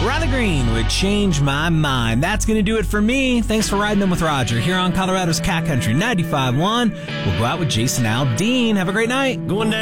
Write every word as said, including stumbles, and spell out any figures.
Riley Green would change my mind. That's going to do it for me. Thanks for riding them with Roger here on Colorado's Cat Country ninety-five point one. We'll go out with Jason Aldean. Have a great night. Going down.